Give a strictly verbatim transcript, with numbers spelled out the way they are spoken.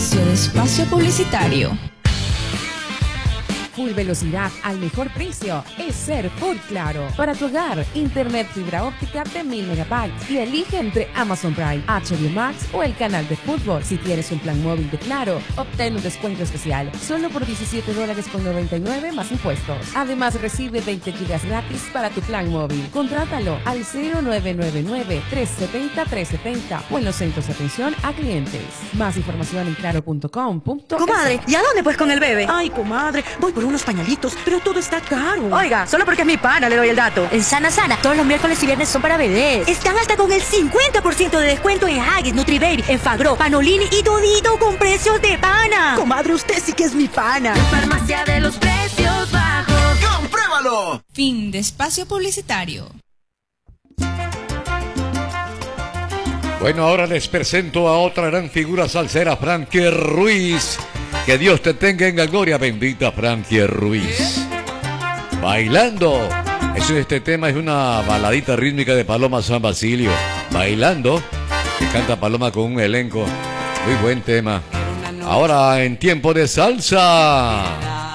Inicio de espacio publicitario. Full velocidad al mejor precio es ser Full Claro. Para tu hogar, internet fibra óptica de mil megabytes y elige entre Amazon Prime, H B O Max o el canal de fútbol. Si tienes un plan móvil de Claro, obtén un descuento especial solo por diecisiete dólares con noventa y nueve más impuestos. Además, recibe veinte gigas gratis para tu plan móvil. Contrátalo al cero nueve nueve nueve, tres siete cero, tres siete cero o en los centros de atención a clientes. Más información en claro punto com punto es. Comadre, ¿y a dónde pues con el bebé? Ay, comadre, voy por unos pañalitos, pero todo está caro. Oiga, solo porque es mi pana le doy el dato. En Sana Sana, todos los miércoles y viernes son para bebés. Están hasta con el cincuenta por ciento de descuento en Huggies, Nutribaby, Enfagro, Panolini y todito con precios de pana. Comadre, usted sí que es mi pana. Farmacia de los precios bajos. ¡Compruébalo! Fin de espacio publicitario. Bueno, ahora les presento a otra gran figura salsera, Frankie Ruiz. Que Dios te tenga en la gloria bendita, Frankie Ruiz. Bailando. Eso, este tema es una baladita rítmica de Paloma San Basilio. Bailando, que canta Paloma con un elenco. Muy buen tema. Ahora en tiempo de salsa.